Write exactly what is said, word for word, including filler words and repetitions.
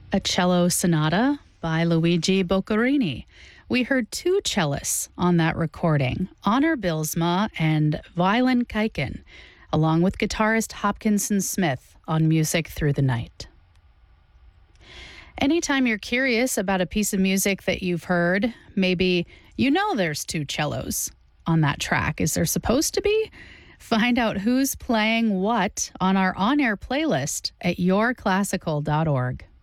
A cello sonata by Luigi Boccherini. We heard two cellists on that recording, Honor Bilsma and Violin Kaiken, along with guitarist Hopkinson Smith on Music Through the Night. Anytime you're curious about a piece of music that you've heard, maybe you know there's two cellos on that track. Is there supposed to be? Find out who's playing what on our on-air playlist at your classical dot org.